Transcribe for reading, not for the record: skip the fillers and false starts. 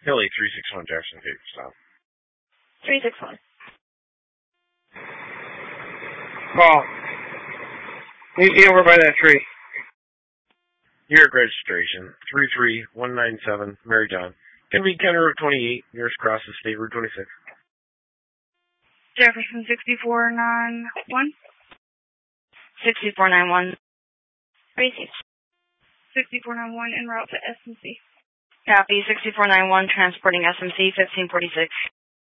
Hilly 361 Jackson, favorite stop. 361. Call. Meet over by that tree. New York registration 33197 Mary John. Can be County Road 28, nearest cross is State Route 26. Jefferson 6491. 6491. Crazy. 6491 en route to SMC. Copy 6491 transporting SMC 1546.